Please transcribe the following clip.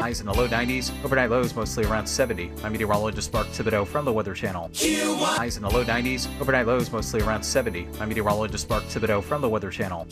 Highs in the low 90s. Overnight lows mostly around 70. I'm meteorologist Mark Thibodeau from the Weather Channel. Highs in the low 90s. Overnight lows mostly around 70. I'm meteorologist Mark Thibodeau from the Weather Channel.